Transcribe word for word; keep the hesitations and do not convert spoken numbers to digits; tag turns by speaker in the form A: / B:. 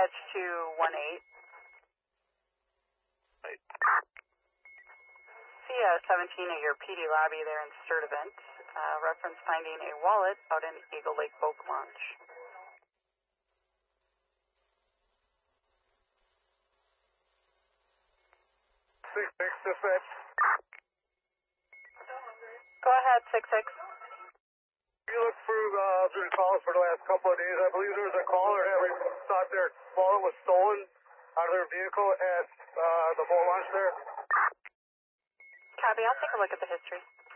A: dispatch to one eight.
B: Right.
A: C S seventeen at your P D lobby there in Sturtevant. Uh, reference finding a wallet out in Eagle Lake Boat Launch.
B: six six, dispatch.
A: Go ahead, six six.
B: You look through, uh, through the calls for the last couple of days. I believe there was a caller that thought their wallet was stolen out of their vehicle at uh, the boat launch there.
A: Copy, I'll take a look at the history.